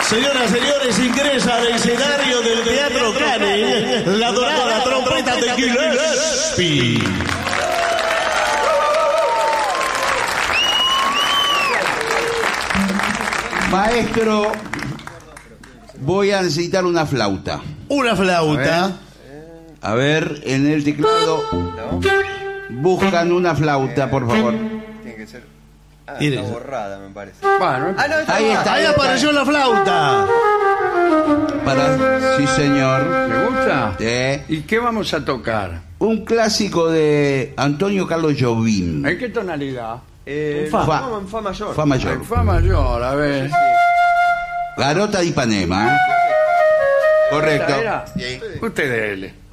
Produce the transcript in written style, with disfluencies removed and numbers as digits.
Señoras, señores, ingresa al escenario del Teatro Canning la dorada trompeta de Gillespie. Maestro, voy a necesitar una flauta. Una flauta. A ver, en el teclado buscan una flauta, por favor. Tiene que ser. Mire. Está borrada, me parece. Bueno, Ahí está. Ahí apareció la flauta. Sí, señor. ¿le gusta? Eh, ¿Y qué vamos a tocar? un clásico de Antonio Carlos Jobim. ¿En qué tonalidad? Fa. Fa. No, en fa mayor. Fa mayor. En fa mayor, a ver. Garota de Ipanema. Correcto. ¿Esta era? Usted dele.